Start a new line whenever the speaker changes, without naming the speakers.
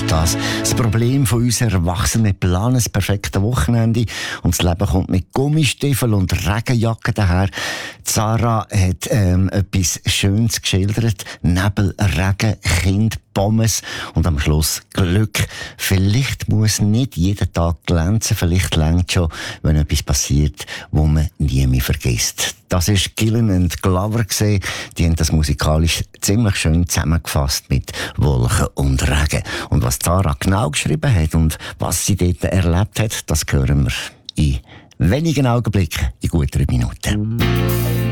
Das Problem von uns Erwachsenen planen das perfekte Wochenende und das Leben kommt mit Gummistiefeln und Regenjacken daher. Sarah hat etwas Schönes geschildert. Nebel, Regen, Kind, Pommes und am Schluss Glück. Vielleicht muss nicht jeden Tag glänzen, vielleicht reicht schon, wenn etwas passiert, wo man nie mehr vergisst. Das war Gillan und Glover. Die haben das musikalisch ziemlich schön zusammengefasst mit Wolken und Regen. Und was Sarah genau geschrieben hat und was sie dort erlebt hat, das hören wir in wenigen Augenblicken, in guten Minuten.